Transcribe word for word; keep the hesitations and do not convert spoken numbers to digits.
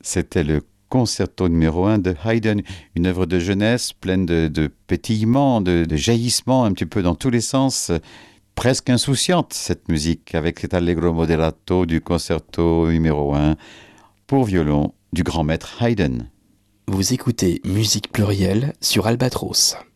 C'était le concerto numéro un de Haydn, une œuvre de jeunesse pleine de, de pétillements, de, de jaillissements un petit peu dans tous les sens, presque insouciante cette musique, avec cet allegro moderato du concerto numéro un pour violon du grand maître Haydn. Vous écoutez Musique Plurielle sur Albatros.